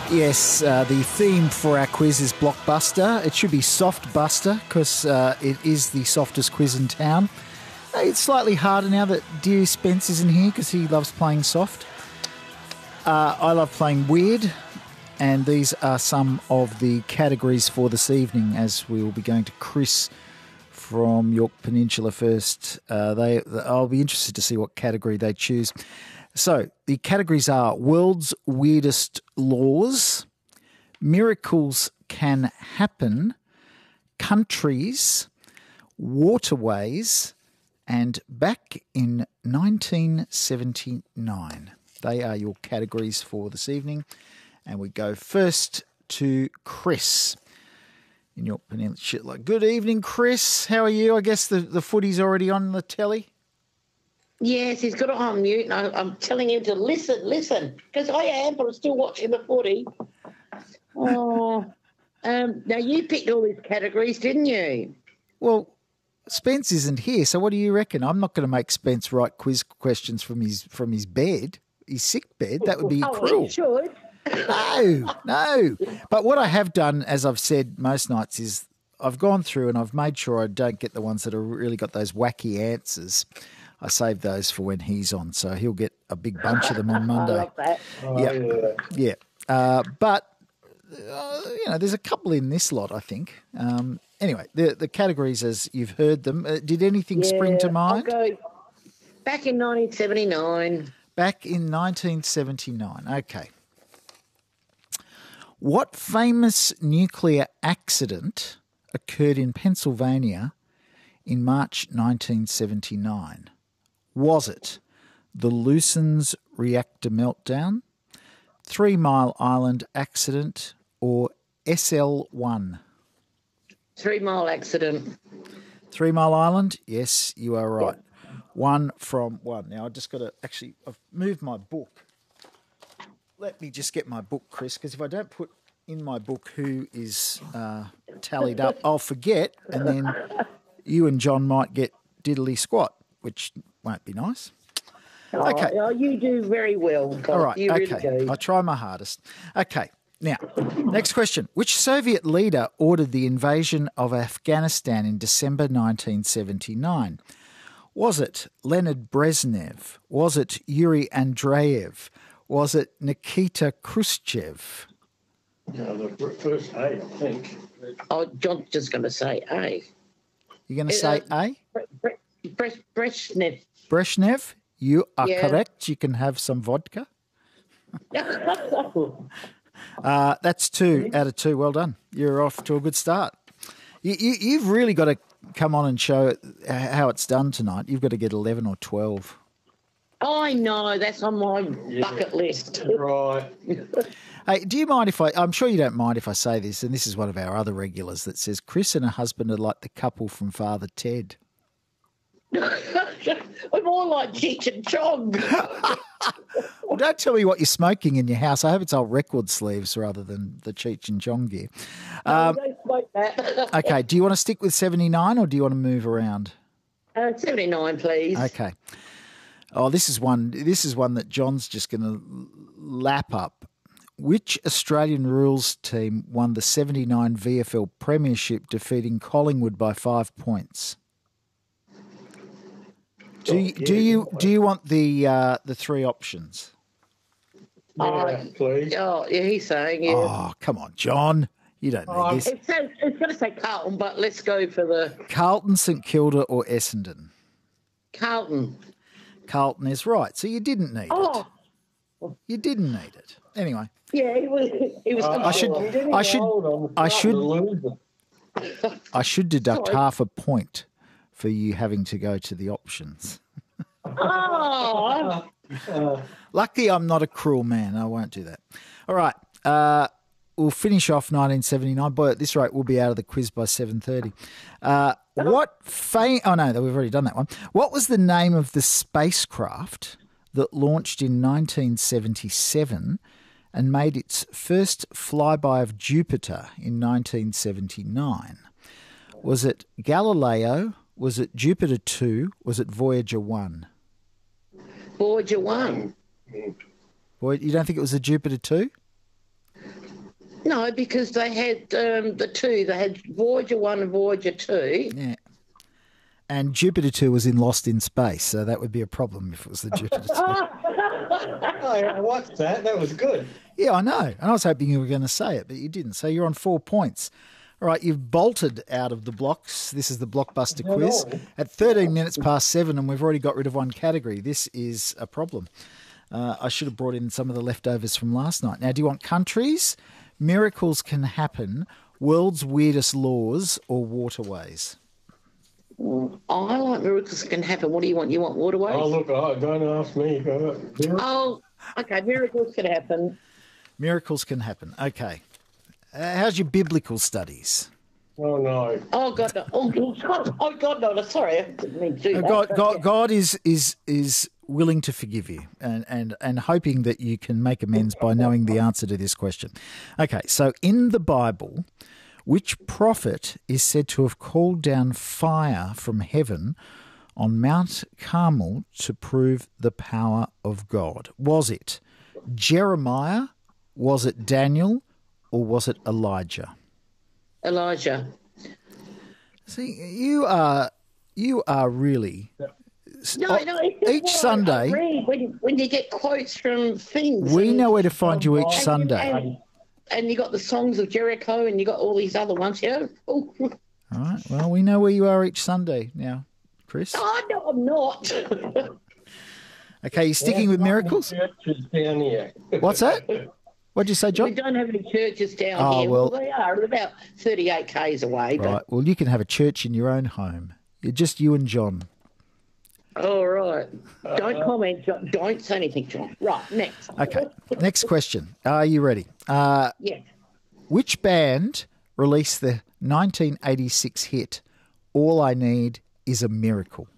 Yes, the theme for our quiz is Blockbuster. It should be Soft Buster because it is the softest quiz in town. It's slightly harder now that dear Spence isn't here because he loves playing soft. I love playing weird, and these are some of the categories for this evening as we will be going to Chris from York Peninsula first. I'll be interested to see what category they choose. So the categories are World's Weirdest Laws, Miracles Can Happen, Countries, Waterways, and Back in 1979. They are your categories for this evening. And we go first to Chris in York Peninsula. Good evening, Chris. How are you? I guess the footy's already on the telly. Yes, he's got it on mute, and I'm telling him to listen, because I am, but I'm still watching the footy. Oh, now you picked all these categories, didn't you? Well, Spence isn't here, so what do you reckon? I'm not going to make Spence write quiz questions from his bed, his sick bed. That would be cruel. You should. No. But what I have done, as I've said most nights, is I've gone through and I've made sure I don't get the ones that have really got those wacky answers. I saved those for when he's on, so he'll get a big bunch of them on Monday. I love that. Yeah. But there's a couple in this lot, I think. Anyway, the categories as you've heard them. Did anything spring to mind? I'll go back in 1979. Back in 1979. Okay. What famous nuclear accident occurred in Pennsylvania in March 1979? Was it the Lucens reactor meltdown, 3 Mile Island accident, or SL1? 3 Mile accident. 3 Mile Island? Yes, you are right. 1 from 1. Now, I just got to I've moved my book. Let me just get my book, Chris, because if I don't put in my book who is tallied up, I'll forget, and then you and John might get diddly squat, which won't be nice. Okay. Oh, you do very well. Bob. All right. You okay. Really do. I try my hardest. Okay. Now, next question. Which Soviet leader ordered the invasion of Afghanistan in December 1979? Was it Leonid Brezhnev? Was it Yuri Andreev? Was it Nikita Khrushchev? No, the first A, I think. Oh, John's just going to say A. You're going to say A? Brezhnev. Brezhnev, you are correct. You can have some vodka. That's 2 out of 2. Well done. You're off to a good start. You've really got to come on and show how it's done tonight. You've got to get 11 or 12. I know. That's on my bucket list. Right. Hey, do you mind if I'm sure you don't mind if I say this, and this is one of our other regulars that says, Chris and her husband are like the couple from Father Ted. I'm more like Cheech and Chong. Well, don't tell me what you're smoking in your house. I hope it's old record sleeves rather than the Cheech and Chong gear. Don't smoke that. Okay, do you want to stick with 79 or do you want to move around? 79, please. Okay. Oh, this is one that John's just going to lap up. Which Australian rules team won the 79 VFL Premiership, defeating Collingwood by 5 points? Do you want the 3 options? Please. Oh, yeah, he's saying it. Oh, come on, John. You don't need this. It's going to say Carlton, but let's go for the... Carlton, St Kilda or Essendon? Carlton. Carlton is right. So you didn't need it. You didn't need it. Anyway. Yeah, he was I should deduct half a point for you having to go to the options. Oh. Luckily, I'm not a cruel man. I won't do that. All right. We'll finish off 1979. Boy, at this rate, we'll be out of the quiz by 7:30. Oh, no, we've already done that one. What was the name of the spacecraft that launched in 1977 and made its first flyby of Jupiter in 1979? Was it Galileo? Was it Jupiter 2? Was it Voyager 1? Voyager 1. Boy, you don't think it was a Jupiter 2? No, because they had the two. They had Voyager 1 and Voyager 2. Yeah. And Jupiter 2 was in Lost in Space, so that would be a problem if it was the Jupiter 2. I watched that. That was good. Yeah, I know. And I was hoping you were going to say it, but you didn't. So you're on 4 points. All right, you've bolted out of the blocks. This is the Blockbuster quiz at 13 minutes past 7, and we've already got rid of one category. This is a problem. I should have brought in some of the leftovers from last night. Now, do you want countries, miracles can happen, world's weirdest laws, or waterways? I like miracles can happen. What do you want? You want waterways? Oh, look, don't ask me. Oh, okay, miracles can happen. Miracles can happen. Okay. How's your biblical studies? Oh, no. Oh, God, no. Oh, God, no. Sorry, I didn't mean to do that. God is willing to forgive you and hoping that you can make amends by knowing the answer to this question. Okay, so in the Bible, which prophet is said to have called down fire from heaven on Mount Carmel to prove the power of God? Was it Jeremiah? Was it Daniel? Or was it Elijah? Elijah. See, you are really... No, each Sunday... When you get quotes from things... We know where to find you each Sunday. And you got the songs of Jericho and you got all these other ones, yeah? Oh. All right, well, we know where you are each Sunday now, Chris. Oh, no, I'm not. Okay, you're sticking with miracles? Churches down here. What's that? What'd you say, John? We don't have any churches down here. Well, They are about 38 k's away. Right, well, you can have a church in your own home. You're just you and John. All right. Don't comment, John. Don't say anything, John. Right, next. Okay, next question. Are you ready? Yeah. Which band released the 1986 hit, All I Need Is a Miracle?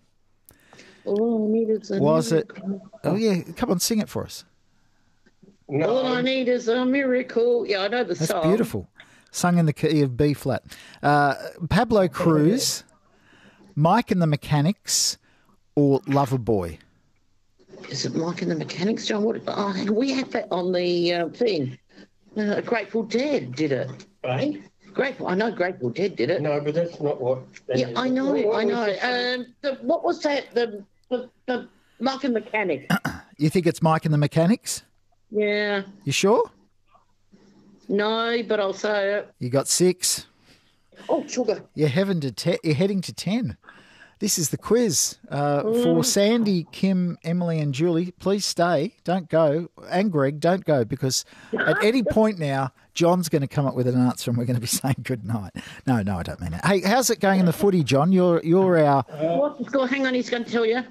All I need is a Was miracle. it... Oh, yeah, come on, sing it for us. No. All I need is a miracle. Yeah, I know the That's song. beautiful. Sung in the key of B flat. Pablo Cruz, Mike and the Mechanics, or Loverboy? Is it Mike and the Mechanics, John? We had that on the thing. Grateful Dead did it. Eh? I know Grateful Dead did it. No, but that's not what... Yeah, I know. What was it? What was that? The Mike and the Mechanics. You think it's Mike and the Mechanics? Yeah. You sure? No, but I'll say it. You got 6. Oh, sugar. You're heading to 10. This is the quiz for Sandy, Kim, Emily and Julie. Please stay. Don't go. And Greg, don't go, because at any point now, John's going to come up with an answer and we're going to be saying good night. No, I don't mean it. Hey, how's it going in the footy, John? You're our... What's the score? Hang on, he's going to tell you.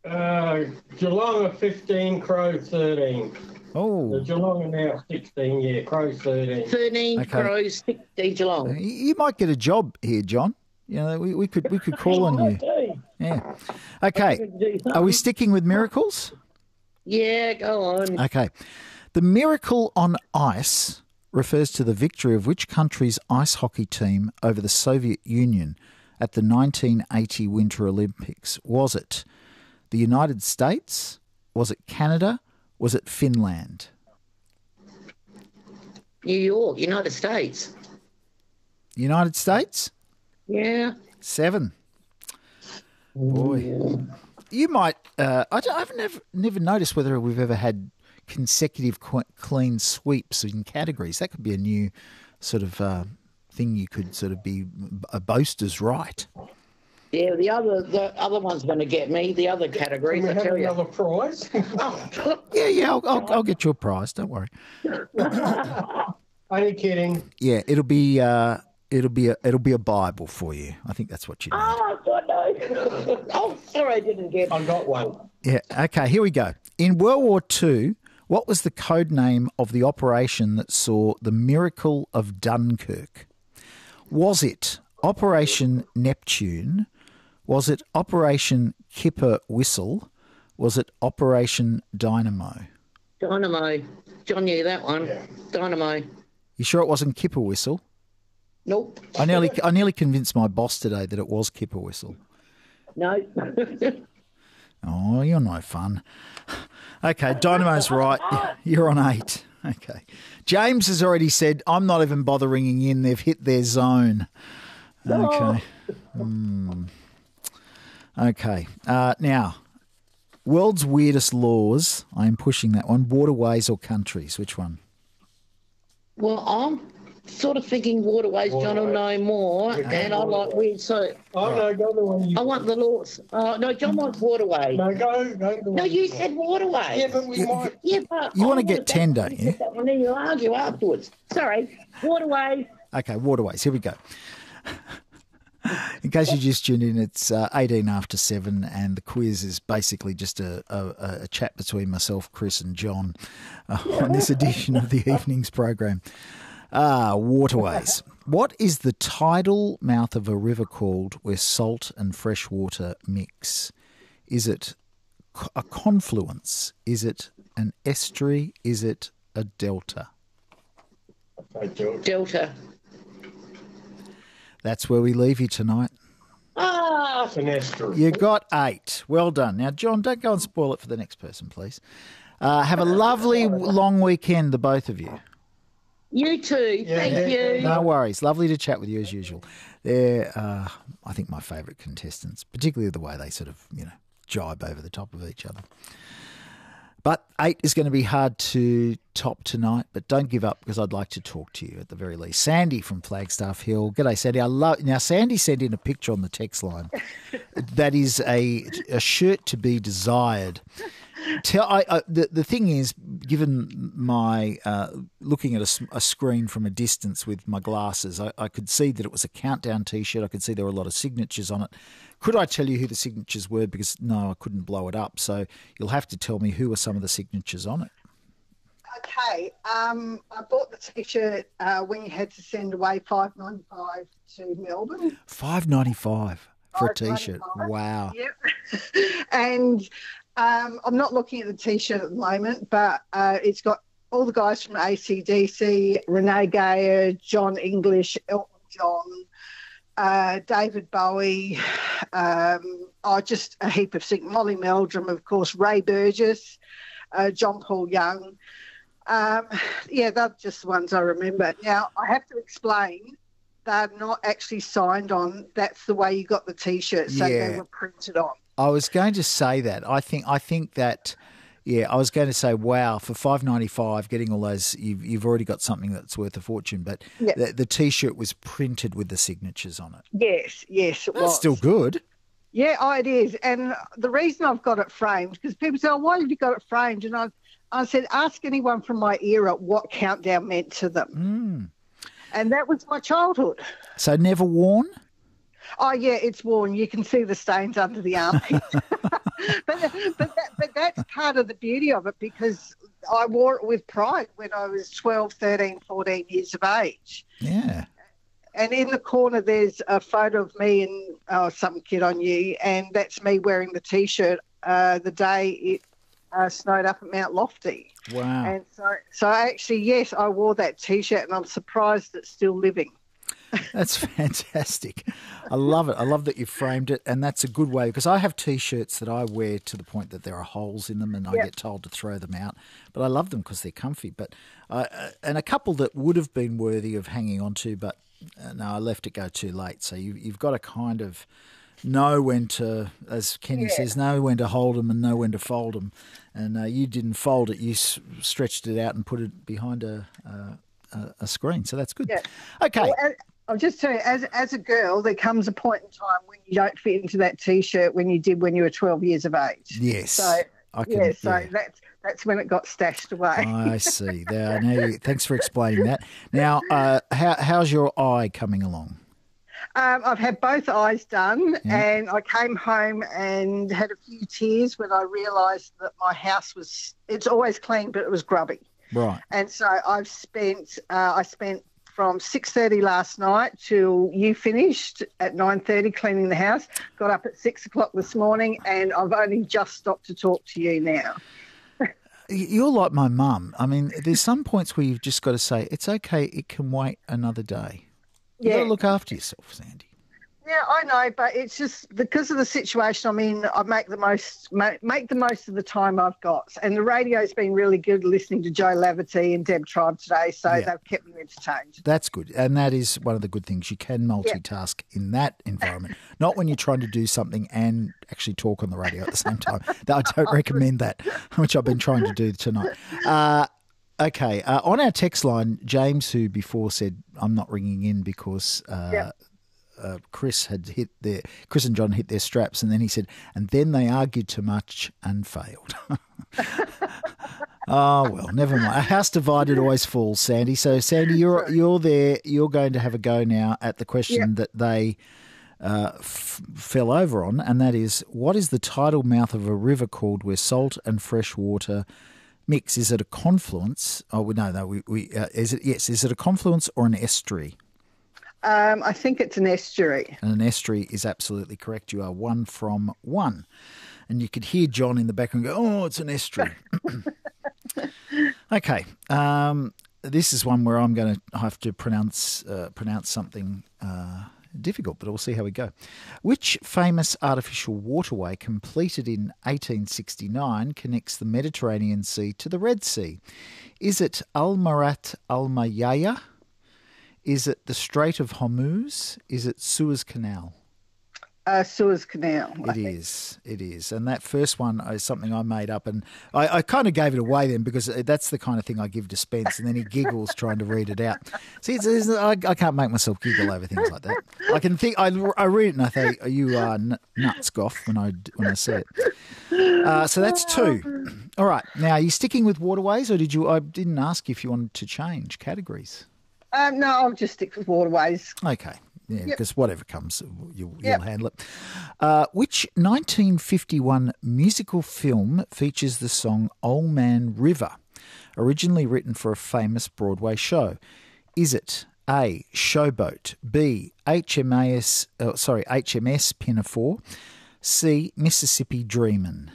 Geelong are 15, Crows 13. Oh. The Geelong are now 16, yeah, Crows 13. 13, Okay. Crows, 16, Geelong. You might get a job here, John. You know, we could call on you. Yeah. Okay. Are we sticking with miracles? Yeah, go on. Okay. The miracle on ice refers to the victory of which country's ice hockey team over the Soviet Union at the 1980 Winter Olympics? Was it the United States? Was it Canada? Was it Finland? New York, United States. United States? Yeah. 7. Boy. You might... I've never noticed whether we've ever had consecutive clean sweeps in categories. That could be a new sort of thing you could sort of be a boaster's right. Yeah, the other one's going to get me. The other categories, We I have tell you. another prize. Yeah, I'll get you a prize. Don't worry. Only kidding. Yeah, it'll be a Bible for you. I think that's what you need. Oh, God, no. Oh, sorry, I didn't get it. I got one. Yeah. Okay. Here we go. In World War II, what was the code name of the operation that saw the miracle of Dunkirk? Was it Operation Neptune? Was it Operation Kipper Whistle? Was it Operation Dynamo? Dynamo. John knew that one. Yeah. Dynamo. You sure it wasn't Kipper Whistle? Nope. I nearly convinced my boss today that it was Kipper Whistle. No. Oh, you're no fun. Okay, Dynamo's right. You're on 8. Okay. James has already said, I'm not even bothering in. They've hit their zone. Okay. Okay. Now, world's weirdest laws. I am pushing that one. Waterways or countries? Which one? Well, I'm sort of thinking waterways. John will know more, and I like weird. So Oh, no, go the one you... I want the laws. No, John wants waterways. No, go the one No, you said waterways. Yeah, but we might... Yeah, but You I want to get 10, don't you? That one, then you'll argue afterwards. Sorry, waterways. Okay, waterways. Here we go. In case you just tuned in, it's 18 after 7, and the quiz is basically just a chat between myself, Chris, and John on this edition of the evening's program. Waterways. What is the tidal mouth of a river called where salt and fresh water mix? Is it a confluence? Is it an estuary? Is it a delta? Delta. That's where we leave you tonight. It's an estuary. You got 8. Well done. Now, John, don't go and spoil it for the next person, please. Have a lovely long weekend, the both of you. You too. Thank you. No worries. Lovely to chat with you as usual. They're, I think, my favourite contestants, particularly the way they sort of, jibe over the top of each other. But 8 is going to be hard to top tonight, but don't give up because I'd like to talk to you at the very least. Sandy from Flagstaff Hill. G'day, Sandy. Now, Sandy sent in a picture on the text line. That is a shirt to be desired. The thing is, given my looking at a screen from a distance with my glasses, I could see that it was a countdown T-shirt. I could see there were a lot of signatures on it. Could I tell you who the signatures were? Because, no, I couldn't blow it up. So you'll have to tell me who were some of the signatures on it. Okay. I bought the T-shirt when you had to send away $5.95 to Melbourne. $5.95 for a T-shirt. Wow. Yep. And I'm not looking at the T-shirt at the moment, but it's got all the guys from AC/DC, Renee Gayer, John English, Elton John, David Bowie, just a heap of singers. Molly Meldrum, of course, Ray Burgess, John Paul Young. They're just the ones I remember. Now, I have to explain, they're not actually signed on. That's the way you got the T-shirt, so they were printed on. I was going to say that. I think that, I was going to say, wow, for $5.95, getting all those, you've already got something that's worth a fortune. But the T-shirt was printed with the signatures on it. Yes, it was. That's still good. Yeah, it is. And the reason I've got it framed, because people say, why have you got it framed? And I said, ask anyone from my era what countdown meant to them. And that was my childhood. So never worn? Oh, yeah, it's worn. You can see the stains under the armpit. but that's part of the beauty of it, because I wore it with pride when I was 12, 13, 14 years of age. Yeah. And in the corner there's a photo of me and some kid I knew, and that's me wearing the T-shirt the day it snowed up at Mount Lofty. Wow. And so actually, yes, I wore that T-shirt, and I'm surprised it's still living. That's fantastic. I love it. I love that you framed it, and that's a good way, because I have T-shirts that I wear to the point that there are holes in them, and I get told to throw them out. But I love them because they're comfy. But and a couple that would have been worthy of hanging on to, but no, I left it go too late. So you've got to kind of know when to, as Kenny says, know when to hold them and know when to fold them. And you didn't fold it. You stretched it out and put it behind a screen. So that's good. Yeah. Okay. Well, I'll just tell you, as a girl, there comes a point in time when you don't fit into that T-shirt when you did when you were 12 years of age. Yes. So that's when it got stashed away. I see. Thanks for explaining that. Now, how's your eye coming along? I've had both eyes done, and I came home and had a few tears when I realised that my house it's always clean, but it was grubby. Right. And so I spent from 6:30 last night till you finished at 9:30 cleaning the house. Got up at 6 o'clock this morning, and I've only just stopped to talk to you now. You're like my mum. I mean, there's some points where you've just got to say, it's okay, it can wait another day. You've got to look after yourself, Sandy. Yeah, I know, but it's just because of the situation I'm in. I make the most of the time I've got, and the radio's been really good listening to Joe Laverty and Deb Tribe today, so they've kept me entertained. That's good, and that is one of the good things. You can multitask in that environment, not when you're trying to do something and actually talk on the radio at the same time. I don't recommend that, which I've been trying to do tonight. Okay, on our text line, James, who before said I'm not ringing in because Chris and John hit their straps, and then he said, and then they argued too much and failed. Oh well, never mind. A house divided always falls, Sandy. So Sandy, you're there. You're going to have a go now at the question that they fell over on, and that is, what is the tidal mouth of a river called where salt and fresh water mix? Is it a confluence? Oh, no. Is it? Yes. Is it a confluence or an estuary? I think it's an estuary. And an estuary is absolutely correct. You are 1 from 1. And you could hear John in the background go, oh, it's an estuary. Okay. This is one where I'm going to have to pronounce something difficult, but we'll see how we go. Which famous artificial waterway completed in 1869 connects the Mediterranean Sea to the Red Sea? Is it Al Marat Al Mayaya? Is it the Strait of Hormuz? Is it Suez Canal? Suez Canal. It is. And that first one is something I made up, and I kind of gave it away then because that's the kind of thing I give to Spence, and then he giggles trying to read it out. See, I can't make myself giggle over things like that. I can think, I read it and I think, you are nuts, Goff, when I see it. So that's 2. All right. Now, are you sticking with waterways, or I didn't ask if you wanted to change categories? No, I'll just stick with waterways. Okay. Yeah, because whatever comes, you'll handle it. Which 1951 musical film features the song Old Man River, originally written for a famous Broadway show? Is it A, Showboat, B, HMS Pinafore, C, Mississippi Dreamin'?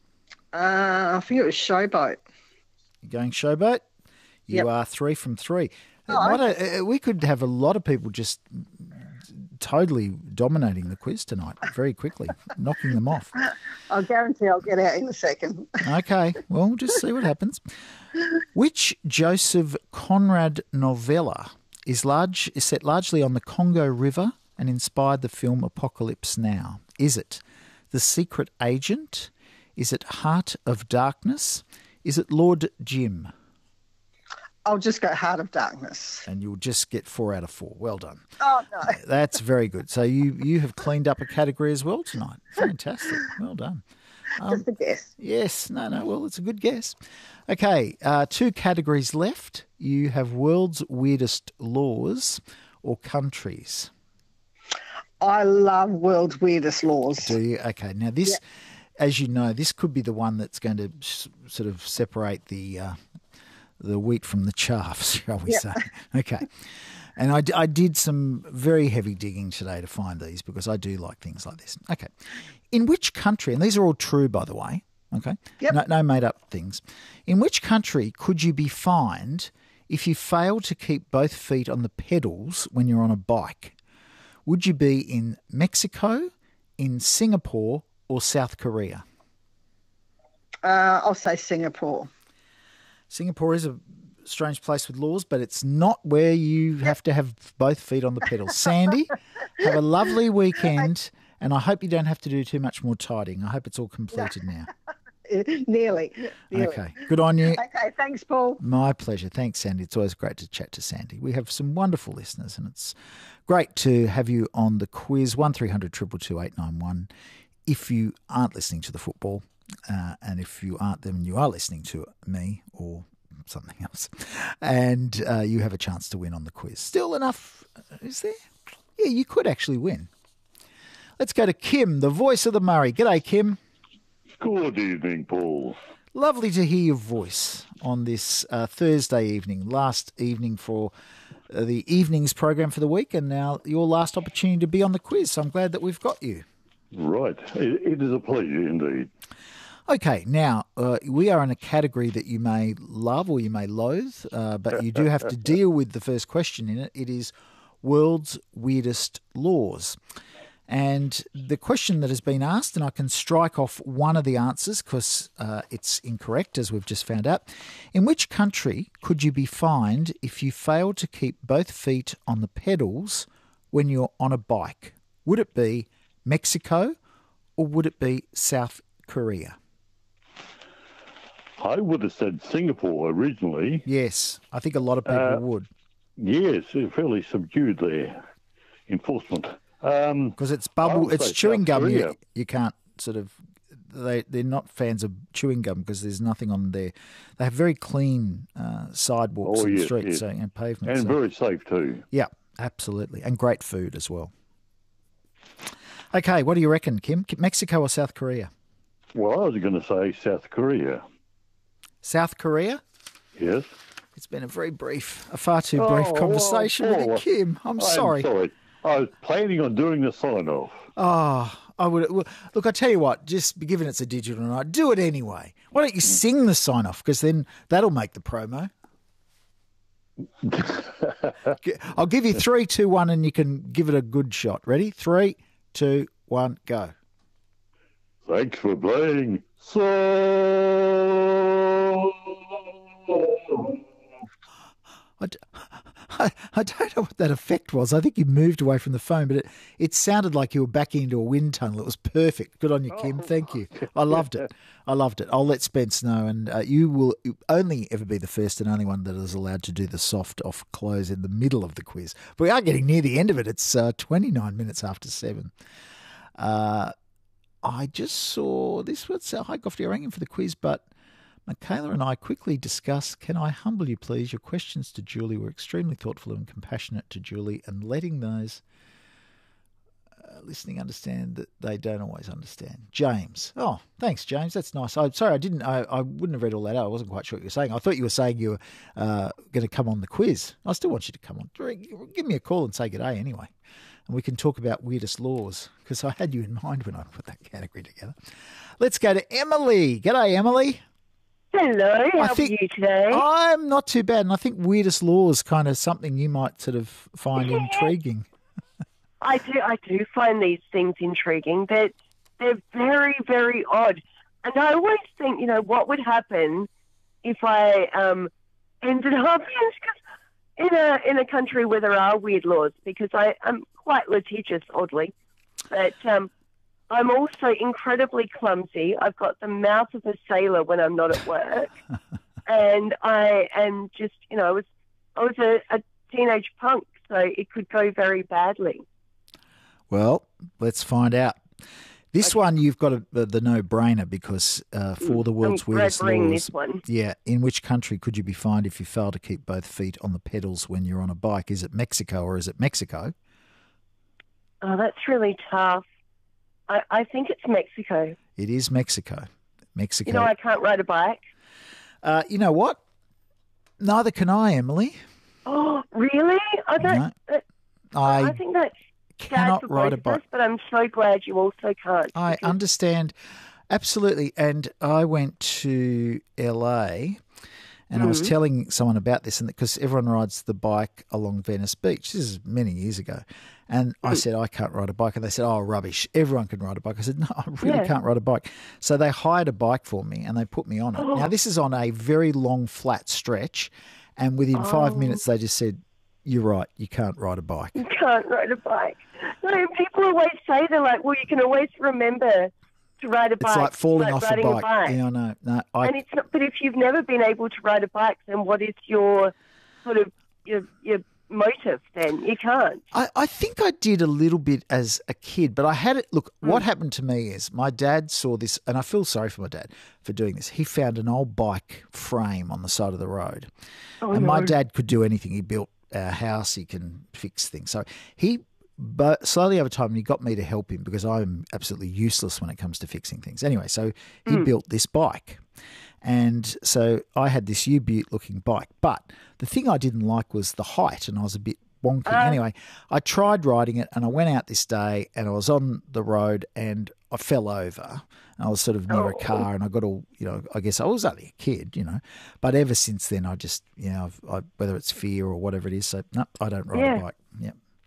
I think it was Showboat. You're going Showboat? You are 3 from 3. We could have a lot of people just totally dominating the quiz tonight very quickly, knocking them off. I guarantee I'll get out in a second. Okay, well, we'll just see what happens. Which Joseph Conrad novella is set largely on the Congo River and inspired the film Apocalypse Now? Is it The Secret Agent? Is it Heart of Darkness? Is it Lord Jim? I'll just go Heart of Darkness. And you'll just get 4 out of 4. Well done. Oh, no. That's very good. So you have cleaned up a category as well tonight. Fantastic. Well done. Just a guess. Yes. No. Well, it's a good guess. Okay. 2 categories left. You have world's weirdest laws or countries. I love world's weirdest laws. Do you? Okay. Now this, as you know, this could be the one that's going to sort of separate the wheat from the chaff, shall we say. Okay. And I did some very heavy digging today to find these because I do like things like this. Okay. In which country, and these are all true, by the way, okay? Yep. No made-up things. In which country could you be fined if you fail to keep both feet on the pedals when you're on a bike? Would you be in Mexico, in Singapore, or South Korea? I'll say Singapore. Singapore is a strange place with laws, but it's not where you have to have both feet on the pedals. Sandy, have a lovely weekend, and I hope you don't have to do too much more tidying. I hope it's all completed now. Nearly. Okay, good on you. Okay, thanks, Paul. My pleasure. Thanks, Sandy. It's always great to chat to Sandy. We have some wonderful listeners, and it's great to have you on the quiz, 1300 222 891. If you aren't listening to the football, and if you aren't, then you are listening to me or something else, and you have a chance to win on the quiz. Still enough, is there? Yeah, you could actually win. Let's go to Kim, the voice of the Murray. G'day, Kim. Good evening, Paul. Lovely to hear your voice on this Thursday evening, last evening for the evenings program for the week, and now your last opportunity to be on the quiz. So I'm glad that we've got you. Right. It is a pleasure indeed. Okay, now, we are in a category that you may love or you may loathe, but you do have to deal with the first question in it. It is world's weirdest laws. And the question that has been asked, and I can strike off one of the answers because it's incorrect, as we've just found out. In which country could you be fined if you failed to keep both feet on the pedals when you're on a bike? Would it be Mexico or would it be South Korea? I would have said Singapore originally. Yes, I think a lot of people would. Yes, fairly subdued there. Enforcement. Because it's chewing gum. You can't sort of. They're not fans of chewing gum because there's nothing on there. They have very clean sidewalks and streets and pavements. And very safe too. Yeah, absolutely. And great food as well. Okay, what do you reckon, Kim? Mexico or South Korea? Well, I was going to say South Korea. South Korea? Yes. It's been a far too brief conversation with you, Kim. I'm sorry. I was planning on doing the sign-off. Oh, I would. Look, I tell you what, just given it's a digital night, do it anyway. Why don't you sing the sign-off? Because then that'll make the promo. I'll give you 3, 2, 1, and you can give it a good shot. Ready? 3, 2, 1, go. Thanks for playing. I don't know what that effect was. I think you moved away from the phone, but it sounded like you were backing into a wind tunnel. It was perfect. Good on you, Kim. Thank you. I loved it. I'll let Spence know, and you will only ever be the first and only one that is allowed to do the soft off close in the middle of the quiz. But we are getting near the end of it. It's 29 minutes after 7. I just saw this. Hi, Goffey. I rang in for the quiz, but Michaela and I quickly discussed, can I humble you, please? Your questions to Julie were extremely thoughtful and compassionate to Julie, and letting those listening understand that they don't always understand. James. Oh, thanks, James. That's nice. I'm sorry, I wouldn't have read all that out. I wasn't quite sure what you were saying. I thought you were saying you were going to come on the quiz. I still want you to come on. Give me a call and say good day anyway. And we can talk about weirdest laws, because I had you in mind when I put that category together. Let's go to Emily. G'day, Emily. Hello, how are you today? I'm not too bad, and I think weirdest laws kind of something you might sort of find intriguing. I do find these things intriguing. They're very, very odd. And I always think, what would happen if I ended up in a country where there are weird laws, because I'm quite litigious, oddly. But I'm also incredibly clumsy. I've got the mouth of a sailor when I'm not at work. And I am just, I was a teenage punk, so it could go very badly. Well, let's find out. This one you've got the no-brainer, because for the world's weirdest laws, this one. Yeah, in which country could you be fined if you fail to keep both feet on the pedals when you're on a bike? Is it Mexico or is it Mexico? Oh, that's really tough. I think it's Mexico. It is Mexico. Mexico. I can't ride a bike. You know what? Neither can I, Emily. Oh, really? I think that's cannot ride a bike. But I'm so glad you also can't. I understand. Absolutely. And I went to LA and I was telling someone about this, and because everyone rides the bike along Venice Beach. This is many years ago. And I said, I can't ride a bike. And they said, oh, rubbish. Everyone can ride a bike. I said, no, I really can't ride a bike. So they hired a bike for me and they put me on it. Now, this is on a very long, flat stretch. And within 5 minutes, they just said, you're right, you can't ride a bike. You can't ride a bike. No, people always say, they're like, well, you can always remember to ride a bike. It's like falling off a bike. Yeah, I know. No, and it's not, but if you've never been able to ride a bike, then what is your sort of your motive then? You can't. I think I did a little bit as a kid, but I had it. Look, what happened to me is my dad saw this, and I feel sorry for my dad for doing this. He found an old bike frame on the side of the road. My dad could do anything. He built our house, he can fix things. So but slowly over time, he got me to help him because I'm absolutely useless when it comes to fixing things. Anyway, so he built this bike. And so I had this U-Butte looking bike. But the thing I didn't like was the height, and I was a bit wonky. Anyway, I tried riding it, and I went out this day, and I was on the road, and I fell over. And I was sort of near a car, and I got all, I guess I was only a kid, But ever since then, I just, whether it's fear or whatever it is, so no, I don't ride a bike. Yeah.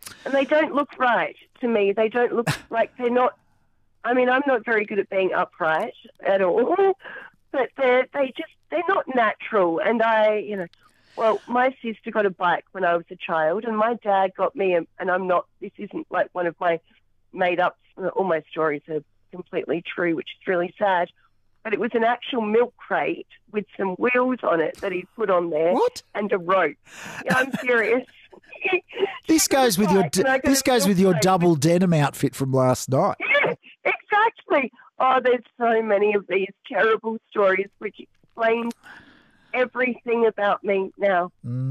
And they don't look right to me. They don't look like they're not. I mean, I'm not very good at being upright at all, but they're not natural. And well, my sister got a bike when I was a child, and my dad got me, this isn't like one of my made up, all my stories are completely true, which is really sad, but it was an actual milk crate with some wheels on it that he put on there. What? And a rope. Yeah, I'm serious. This goes with your double denim outfit from last night. Yeah, exactly. Oh, there's so many of these terrible stories which explain everything about me now.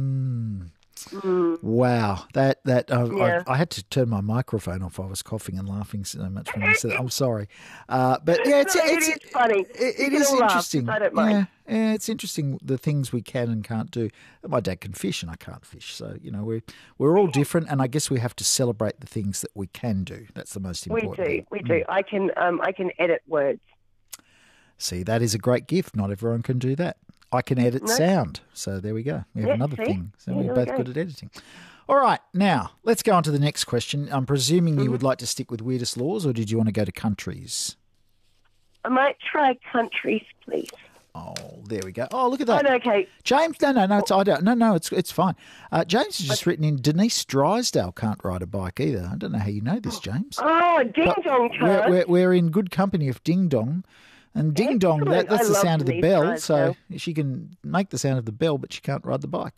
Wow, I had to turn my microphone off. I was coughing and laughing so much when you said it. I'm sorry, but yeah, it is funny. It is interesting. I don't mind. Yeah, it's interesting the things we can and can't do. My dad can fish and I can't fish, so we're all different, and I guess we have to celebrate the things that we can do. That's the most important. We do. I can edit words. See, that is a great gift. Not everyone can do that. I can edit sound. So there we go. We have another thing. So we're both good at editing. All right. Now, let's go on to the next question. I'm presuming you would like to stick with weirdest laws, or did you want to go to countries? I might try countries, please. Oh, there we go. Oh, look at that. Oh, okay. James, it's fine. James has just written in, Denise Drysdale can't ride a bike either. I don't know how you know this, James. Oh, Ding Dong can't. We're in good company of Ding Dong. And Ding Dong, that's the sound of the bell. So she can make the sound of the bell, but she can't ride the bike.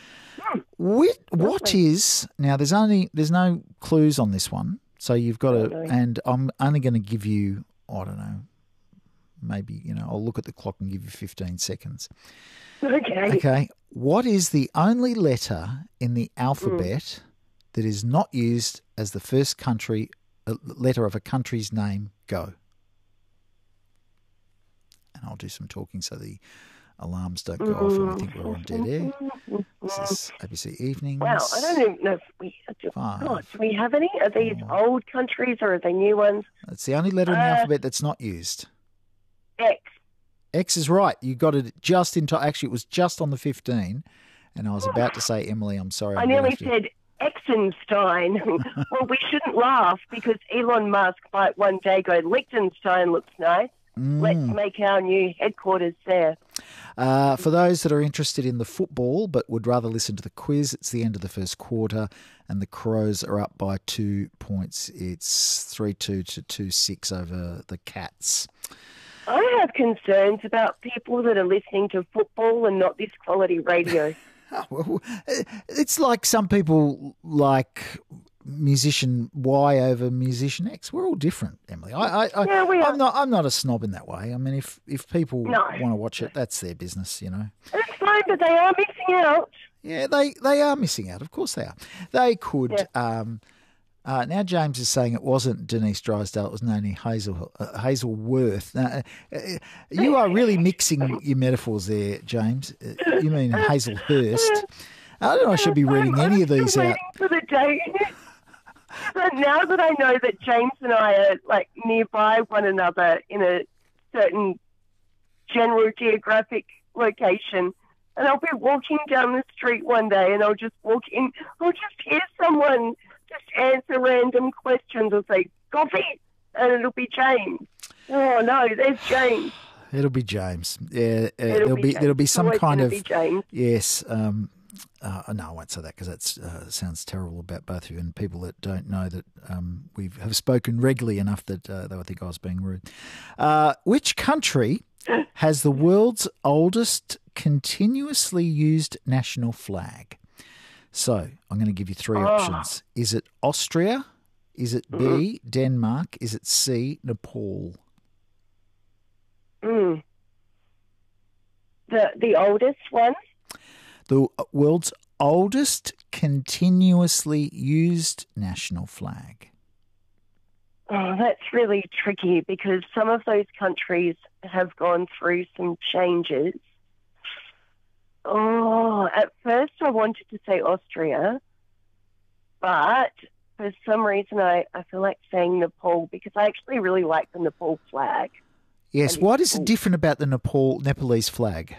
What is now? There's no clues on this one, so you've got to. And I'm only going to give you, I don't know, maybe I'll look at the clock and give you 15 seconds. Okay. Okay. What is the only letter in the alphabet that is not used as the first letter of a country's name? Go. And I'll do some talking so the alarms don't go off and we think we're on dead air. This is ABC Evenings. Wow, I don't even know if we do. Do we have any? Are these old countries or are they new ones? It's the only letter in the alphabet that's not used. X. X is right. You got it just in time. Actually, it was just on the 15, and I was about to say, Emily, I'm sorry. I nearly said Exenstein. Well, we shouldn't laugh because Elon Musk might one day go, Liechtenstein looks nice. Let's make our new headquarters there. For those that are interested in the football but would rather listen to the quiz, it's the end of the first quarter and the Crows are up by 2 points. It's 3-2 to 2-6 over the Cats. I have concerns about people that are listening to football and not this quality radio. Well, it's like some people like musician Y over musician X. We're all different, Emily. I'm not a snob in that way. I mean, if people want to watch it, that's their business, It's fine, but they are missing out. Yeah, they are missing out. Of course they are. They could. Yeah. Now James is saying it wasn't Denise Drysdale, it was Noni Hazelworth. You are really mixing your metaphors there, James. You mean Hazelhurst. I don't know I should be reading any of these out. For the day. But now that I know that James and I are like nearby one another in a certain general geographic location, and I'll be walking down the street one day and I'll just walk in, I'll just hear someone just answer random questions and say, coffee, and it'll be James. Oh, no, there's James. It'll be James. Yeah, there'll be some kind of... James. Yes. No, I won't say that because that sounds terrible about both of you and people that don't know that we have spoken regularly enough that they would think I was being rude. Which country has the world's oldest continuously used national flag? So I'm going to give you three options. Is it Austria? Is it B, Denmark? Is it C, Nepal? The oldest one? The world's oldest continuously used national flag. Oh, that's really tricky because some of those countries have gone through some changes. Oh, at first I wanted to say Austria, but for some reason I feel like saying Nepal because I actually really like the Nepal flag. Yes, what is different about the Nepalese flag?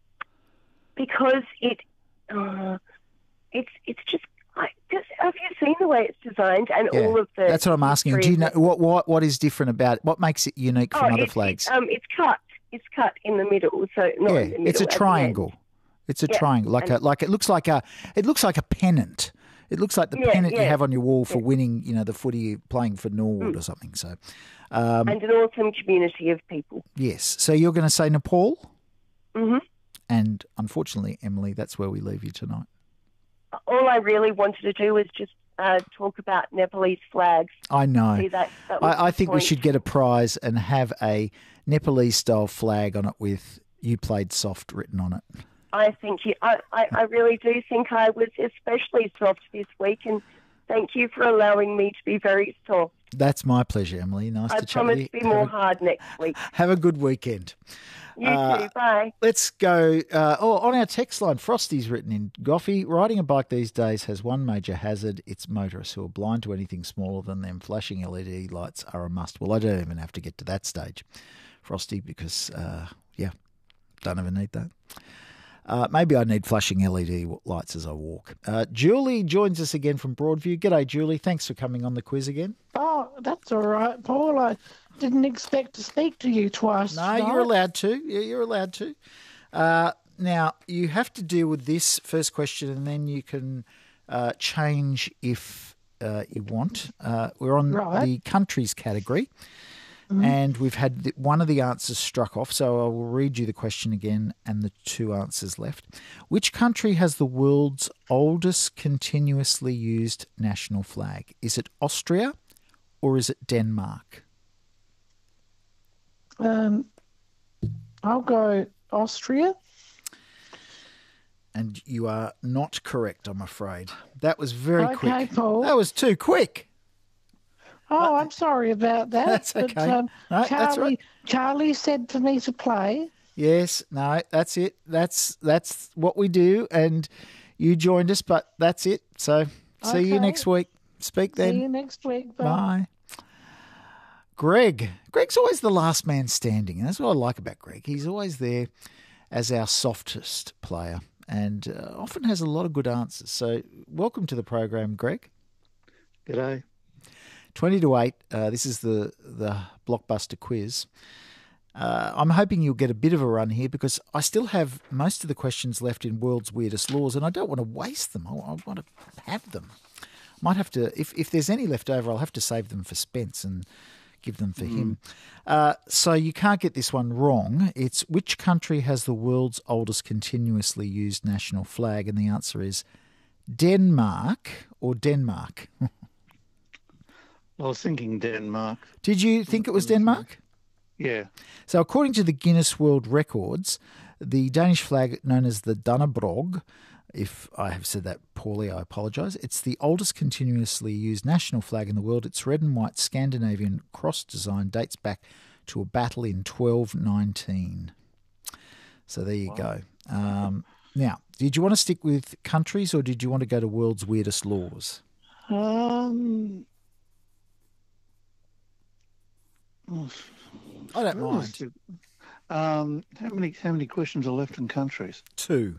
Because it's just like, have you seen seen the way it's designed and Yeah, all of the. that's what I'm asking. Do you know what is different about it? What makes it unique from other flags? It's cut. It's cut in the middle, so not in the middle. It's a at the triangle. end. It's a triangle, like it looks like a pennant. It looks like the pennant you have on your wall for winning, the footy playing for Norwood or something. So, and an awesome community of people. Yes. So you're going to say Nepal? Mm-hmm. And unfortunately, Emily, that's where we leave you tonight. All I really wanted to do was just talk about Nepalese flags. I know. See, I think we should get a prize and have a Nepalese-style flag on it with "You played soft" written on it. I think I really do think I was especially soft this week, and thank you for allowing me to be very soft. That's my pleasure, Emily. Nice to chat with you. I promise to be more hard next week. Have a good weekend. You too. Bye. Let's go. On our text line, Frosty's written in. Goffy, riding a bike these days has one major hazard. It's motorists who are blind to anything smaller than them. Flashing LED lights are a must. Well, I don't even have to get to that stage, Frosty, because, don't even need that. Maybe I need flashing LED lights as I walk. Julie joins us again from Broadview. G'day, Julie. Thanks for coming on the quiz again. Oh, that's all right, Paul. I didn't expect to speak to you twice. No, you're allowed to. Yeah, you're allowed to. Now, you have to deal with this first question and then you can change if you want. We're on the countries category. And we've had one of the answers struck off, so I will read you the question again and the two answers left. Which country has the world's oldest continuously used national flag? Is it Austria or is it Denmark? I'll go Austria. And you are not correct, I'm afraid. That was very quick. Okay, Paul. That was too quick. Oh, I'm sorry about that. That's okay. But, No, that's right. Charlie said for me to play. Yes, no, that's it. That's what we do, and you joined us, but that's it. So see you next week. Speak then. See you next week. Bye. Greg's always the last man standing, and that's what I like about Greg. He's always there as our softest player, and often has a lot of good answers. So welcome to the program, Greg. G'day. 20 to 8, this is the blockbuster quiz. I'm hoping you'll get a bit of a run here because I still have most of the questions left in World's Weirdest Laws and I don't want to waste them. I want to have them. Might have to, if there's any left over, I'll have to save them for Spence and give them for him. So you can't get this one wrong. It's which country has the world's oldest continuously used national flag? And the answer is Denmark or Denmark. I was thinking Denmark. Did you think it was Denmark? Yeah. So according to the Guinness World Records, the Danish flag known as the Dannebrog, if I have said that poorly, I apologise, it's the oldest continuously used national flag in the world. Its red and white Scandinavian cross design dates back to a battle in 1219. So there you go. Now, did you want to stick with countries or did you want to go to World's Weirdest Laws? I don't mind. How many questions are left in countries? 2.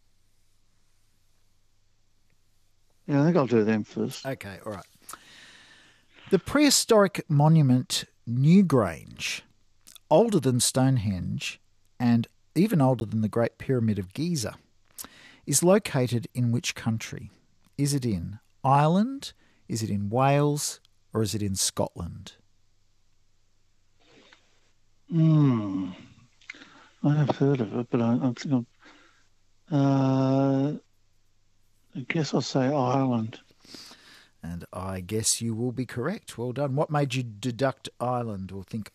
Yeah, I think I'll do them first. Okay, all right. The prehistoric monument Newgrange, older than Stonehenge and even older than the Great Pyramid of Giza, is located in which country? Is it in Ireland, is it in Wales, or is it in Scotland? I have heard of it, but I guess I'll say Ireland. And I guess you will be correct. Well done. What made you deduct Ireland or think